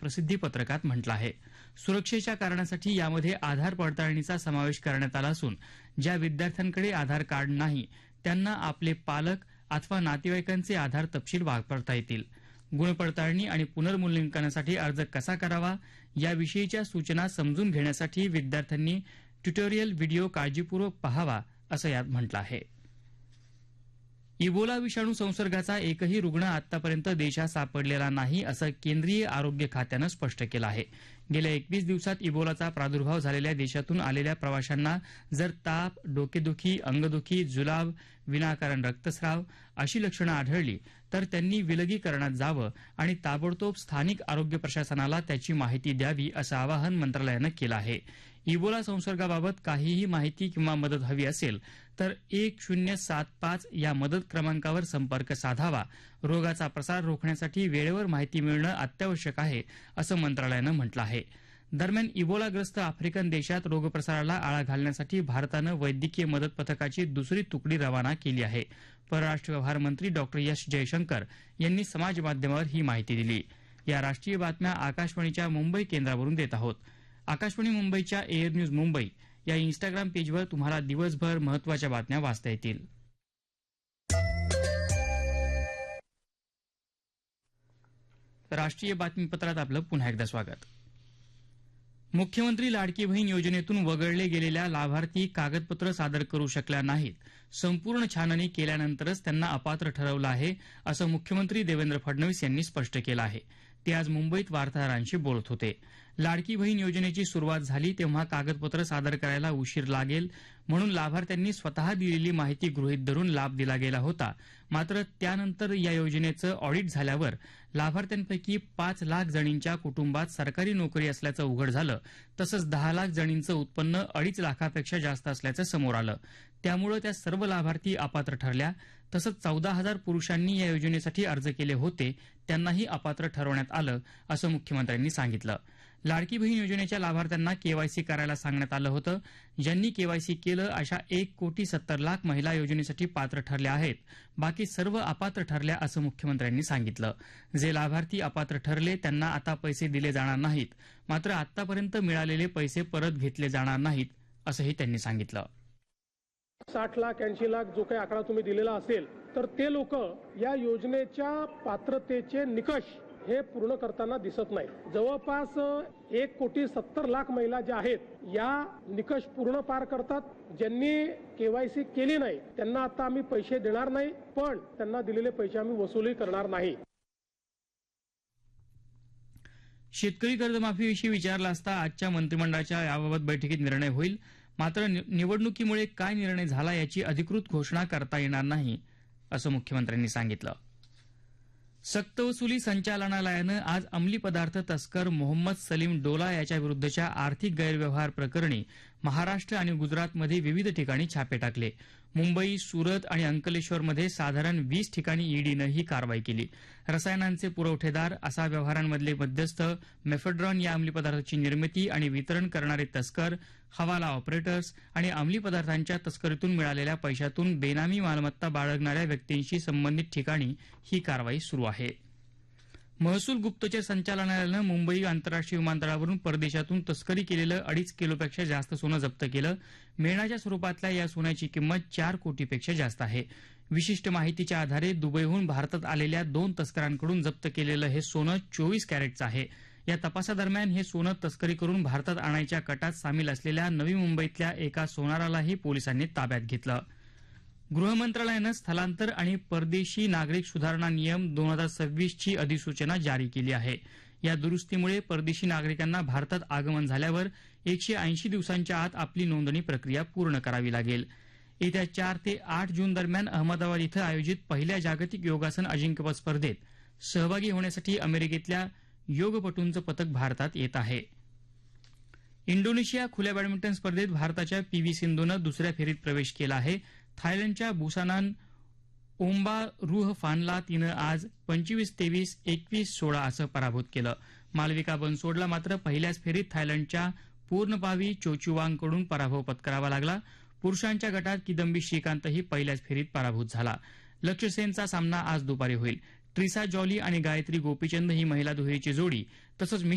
प्रसिद्धी पत्रकात म्हटलं आहे. सुरक्षेच्या कारणासाठी यामध्ये आधार पडताळणीचा समावेश करण्यात आला असून ज्या विद्यार्थ्यांकडे आधार कार्ड नाही त्यांना आपले पालक अथवा नातेवाईकांचे आधार तपशील वापरता येतील. गुणपडताळणी आणि पुनर्मूल्यांकनासाठी अर्ज कसा करावा याविषयीच्या सूचना समजून घेण्यासाठी विद्यार्थ्यांनी ट्युटोरियल व्हिडिओ काळजीपूर्वक पहावा असं यात म्हटलं आहे. इबोला विषाणू संसर्गाचा एकही रुग्ण आतापर्यंत देशात सापडलेला नाही असं केंद्रीय आरोग्य खात्यानं स्पष्ट केलं आहे. गेल्या 21 दिवसात इबोलाचा प्रादुर्भाव झालेल्या देशातून आलेल्या प्रवाशांना जर ताप, डोकेदुखी, अंगदुखी, जुलाब, विनाकारण रक्तस्राव अशी लक्षणं आढळली तर त्यांनी विलगीकरणात जावं आणि ताबडतोब स्थानिक आरोग्य प्रशासनाला त्याची माहिती द्यावी असं आवाहन मंत्रालयानं केलं आहे. इबोला संसर्गाबाबत काहीही माहिती किंवा मदत हवी असेल तर 1075 या मदत क्रमांकावर संपर्क साधावा. रोगाचा प्रसार रोखण्यासाठी वेळेवर माहिती मिळणं अत्यावश्यक आहे असं मंत्रालयानं म्हटलं आहे. दरम्यान इबोलाग्रस्त आफ्रिकन देशात रोगप्रसाराला आळा घालण्यासाठी भारतानं वैद्यकीय मदत पथकाची दुसरी तुकडी रवाना केली आहे. परराष्ट्र व्यवहार मंत्री डॉ एस जयशंकर यांनी समाजमाध्यमावर ही माहिती दिली. या राष्ट्रीय बातम्या आकाशवाणीच्या मुंबई केंद्रावरून देत आहोत. आकाशवाणी मुंबईच्या एअर न्यूज मुंबई या इन्स्टाग्राम पेजवर तुम्हाला दिवसभर महत्वाच्या बातम्या वाचता येतील. राष्ट्रीय बातमीपत्रात आपलं पुन्हा एकदा स्वागत. मुख्यमंत्री लाडकी बहीण योजनेतून वगळले गेलेल्या लाभार्थी कागदपत्र सादर करू शकल्या नाहीत. संपूर्ण छाननी केल्यानंतरच त्यांना अपात्र ठरवलं आहे असं मुख्यमंत्री देवेंद्र फडणवीस यांनी स्पष्ट केलं आहे. ते आज मुंबईत वार्ताहरांशी बोलत होते. लाडकी बहीण योजनेची सुरुवात झाली तेव्हा कागदपत्र सादर करायला उशीर लागेल म्हणून लाभार्थ्यांनी स्वतः दिलेली माहिती गृहीत धरून लाभ दिला गेला होता. मात्र त्यानंतर या योजनेचं ऑडिट झाल्यावर लाभार्थ्यांपैकी 5 लाख जणींच्या कुटुंबात सरकारी नोकरी असल्याचं उघड झालं. तसंच 10 लाख जणींचं उत्पन्न 2.5 लाखापेक्षा जास्त असल्याचं समोर आलं. त्यामुळे त्या सर्व लाभार्थी अपात्र ठरल्या. तसंच 14,000 पुरुषांनी या योजनेसाठी अर्ज केले होते त्यांनाही अपात्र ठरवण्यात आलं असं मुख्यमंत्र्यांनी सांगितलं. लाडकी बहीण योजनेच्या लाभार्थ्यांना केवायसी करायला सांगण्यात आलं होतं. ज्यांनी केवायसी केलं अशा 1,70,00,000 महिला योजनेसाठी पात्र ठरल्या आहेत. बाकी सर्व अपात्र ठरल्या असं मुख्यमंत्र्यांनी सांगितलं. जे लाभार्थी अपात्र ठरले त्यांना आता पैसे दिले जाणार नाहीत. मात्र आतापर्यंत मिळालेले पैसे परत घेतले जाणार नाहीत असंही त्यांनी सांगितलं. 60 लाख 80 लाख जो काही आकडा तुम्ही दिलेला असेल तर ते लोक या योजनेच्या पात्रतेचे निकष हे पूर्ण करताना दिसत नाही. जवळपास 1,70,00,000 महिला ज्या आहेत या निकष पूर्ण पार करतात. ज्यांनी केवायसी केली नाही त्यांना आता आम्ही पैसे देणार नाही पण त्यांना दिलेले पैसे आम्ही वसूलही करणार नाही. शेतकरी कर्जमाफीविषयी विचारलं असता आजच्या मंत्रिमंडळाच्या याबाबत बैठकीत निर्णय होईल. मात्र निवडणुकीमुळे काय निर्णय झाला याची अधिकृत घोषणा करता येणार नाही असं मुख्यमंत्र्यांनी सांगितलं. सक्तवसुली संचालनालयानं आज अंमली पदार्थ तस्कर मोहम्मद सलीम डोला याच्याविरुद्धच्या आर्थिक गैरव्यवहार प्रकरणी महाराष्ट्र आणि गुजरातमध्ये विविध ठिकाणी छापे टाकले. मुंबई, सुरत आणि अंकलेश्वरमध्ये साधारण 20 ठिकाणी ईडीनं ही कारवाई केली. रसायनांचे पुरवठेदार, असा व्यवहारांमधले मध्यस्थ, मेफेड्रॉन या अंमली पदार्थाची निर्मिती आणि वितरण करणारे तस्कर, हवाला ऑपरेटर्स आणि अंमली पदार्थांच्या तस्करीतून मिळालेल्या पैशातून बेनामी मालमत्ता बाळगणाऱ्या व्यक्तींशी संबंधित ठिकाणी ही कारवाई सुरू आहे. महसूल गुप्तचर संचालनालयानं मुंबई आंतरराष्ट्रीय विमानतळावरून परदेशातून तस्करी केलेलं 2.5 किलोपेक्षा जास्त सोनं जप्त केलं. मेणाच्या स्वरूपातल्या या सोन्याची किंमत 4 कोटीपेक्षा जास्त आहे. विशिष्ट माहितीच्या आधारे दुबईहून भारतात आलेल्या 2 तस्करांकडून जप्त केलेलं हे सोनं 24 कॅरेटचं आहे. या तपासादरम्यान हे सोनं तस्करी करून भारतात आणायच्या कटात सामील असलेल्या नवी मुंबईतल्या एका सोनारालाही पोलिसांनी ताब्यात घेतलं. गृहमंत्रालयानं स्थलांतर आणि परदेशी नागरिक सुधारणा नियम 2026 ची अधिसूचना जारी केली आहे. या दुरुस्तीमुळे परदेशी नागरिकांना भारतात आगमन झाल्यावर 180 दिवसांच्या आत आपली नोंदणी प्रक्रिया पूर्ण करावी लागेल. येत्या 4 ते 8 जून दरम्यान अहमदाबाद इथं आयोजित पहिल्या जागतिक योगासन अजिंक्यपद स्पर्धेत सहभागी होण्यासाठी अमेरिकेतल्या योगपटूंचं पथक भारतात येत आहे. इंडोनेशिया खुल्या बॅडमिंटन स्पर्धेत भारताच्या पीव्ही सिंधूनं दुसऱ्या फेरीत प्रवेश केला आहे. थायलंडच्या बुसानान ओम्बारुहफानला तिनं आज 25-23, 21-16 असं पराभूत केलं. मालविका बनसोडला मात्र पहिल्याच फेरीत थायलंडच्या पूर्णपावी चोचुवांगकडून पराभव पत्करावा लागला. पुरुषांच्या गटात किदंबी श्रीकांतही पहिल्याच फेरीत पराभूत झाला. लक्ष्य सेनचा सामना आज दुपारी होईल. ट्रिसा जॉली आणि गायत्री गोपीचंद ही महिला दुहेरीची जोडी तसंच